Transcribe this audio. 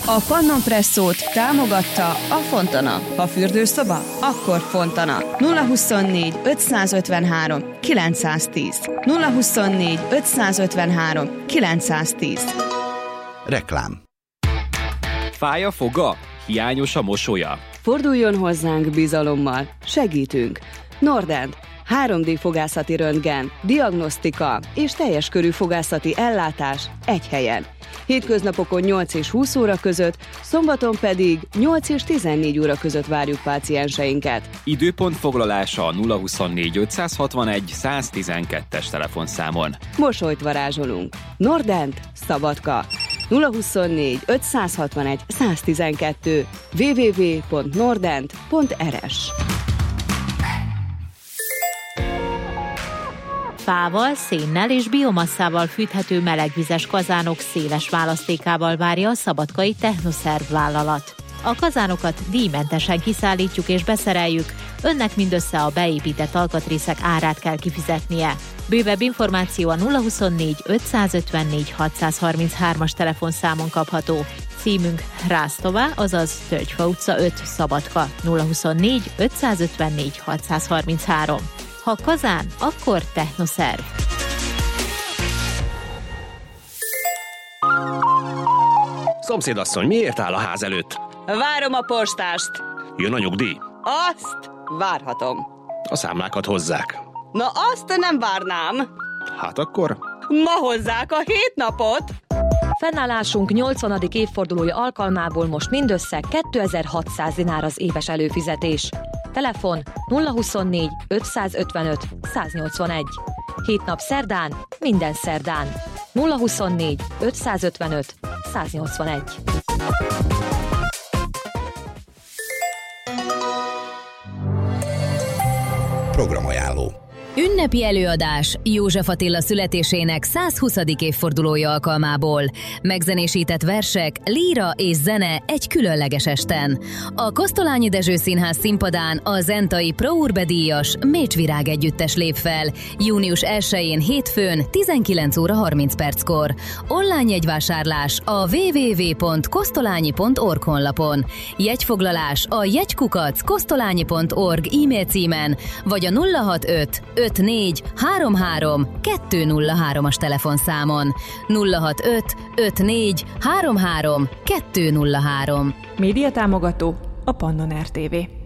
A Pannon Presszót támogatta a Fontana. Ha fürdőszoba, akkor Fontana. 024 553 910. 024 553 910. Reklám. Fáj a foga? Hiányos a mosolya? Forduljon hozzánk bizalommal. Segítünk. Nordent. 3D fogászati röntgen, diagnosztika és teljes körű fogászati ellátás egy helyen. Hétköznapokon 8 és 20 óra között, szombaton pedig 8 és 14 óra között várjuk pácienseinket. Időpont foglalása a 024 561 112-es telefonszámon. Mosolyt varázsolunk. Nordent, Szabadka. 024 561 112 www.nordent.rs. Fával, szénnel és biomasszával fűthető melegvizes kazánok széles választékával várja a szabadkai Technoszerv vállalat. A kazánokat díjmentesen kiszállítjuk és beszereljük, önnek mindössze a beépített alkatrészek árát kell kifizetnie. Bővebb információ a 024 554 633-as telefonszámon kapható. Címünk Rásztová, azaz Tölgyfa utca 5, Szabadka, 024 554 633. Ha kazán, akkor Technoszerv. Szomszédasszony, miért áll a ház előtt? Várom a postást. Jön a nyugdíj? Azt várhatom. A számlákat hozzák. Na azt nem várnám. Hát akkor? Ma hozzák a 7 napot. Fennállásunk 80. évfordulója alkalmából most mindössze 2600 dinár az éves előfizetés. Telefon 024 555 181. 7 nap szerdán, minden szerdán. 024 555 181. Programajánló. Ünnepi előadás József Attila születésének 120. évfordulója alkalmából. Megzenésített versek, líra és zene egy különleges esten. A Kosztolányi Dezső Színház színpadán a zentai Pro Urbe díjas Mécsvirág együttes lép fel. Június 1-én hétfőn 19 óra 30 perckor. Online jegyvásárlás a www.kosztolányi.org honlapon. Jegyfoglalás a jegykukac.kosztolányi.org e-mail címen, vagy a 065 54 33 203-as telefonszámon. 065 54 33 203. Média támogató a Pannon RTV.